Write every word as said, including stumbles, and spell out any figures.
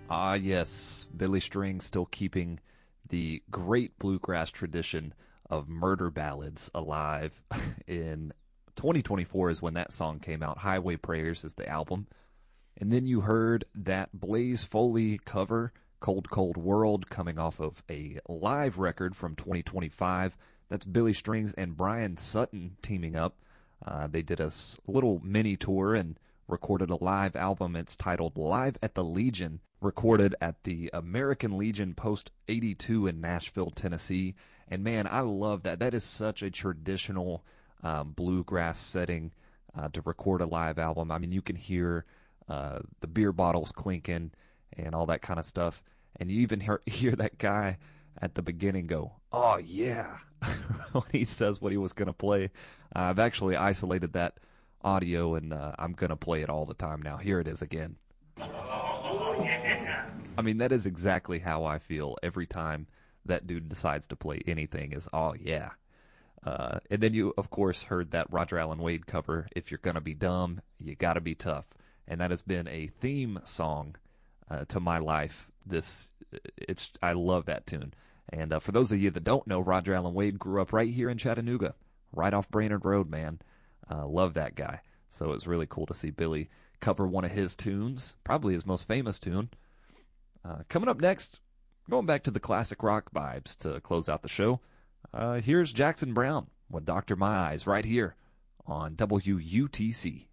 Ah, yes, Billy Strings still keeping the great bluegrass tradition of murder ballads alive. In twenty twenty-four is when that song came out. Highway Prayers is the album. And then you heard that Blaze Foley cover, Cold Cold World, coming off of a live record from twenty twenty-five. That's Billy Strings and Brian Sutton teaming up. Uh, they did a little mini tour and recorded a live album. It's titled Live at the Legion, recorded at the American Legion Post eighty-two in Nashville, Tennessee. And man, I love that. That is such a traditional um, bluegrass setting uh, to record a live album. I mean, you can hear uh, the beer bottles clinking and all that kind of stuff. And you even hear, hear that guy at the beginning go, "Oh yeah," when he says what he was going to play. Uh, I've actually isolated that audio, and uh, I'm going to play it all the time now. Here it is again. Oh, yeah. I mean, that is exactly how I feel every time that dude decides to play anything is, oh, yeah. Uh, and then you, of course, heard that Roger Allen Wade cover, If You're Gonna Be Dumb, You Gotta Be Tough. And that has been a theme song uh, to my life. This, it's, I love that tune. And uh, for those of you that don't know, Roger Allen Wade grew up right here in Chattanooga, right off Brainerd Road, man. Uh, love that guy. So it was really cool to see Billy cover one of his tunes, probably his most famous tune. Uh, coming up next, going back to the classic rock vibes to close out the show, uh, here's Jackson Browne with Doctor My Eyes right here on W U T C.